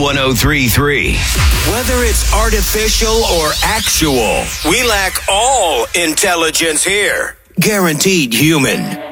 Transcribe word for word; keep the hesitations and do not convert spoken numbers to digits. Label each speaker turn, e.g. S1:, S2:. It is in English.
S1: one oh three point three. Whether it's artificial or actual, we lack all intelligence here. Guaranteed human.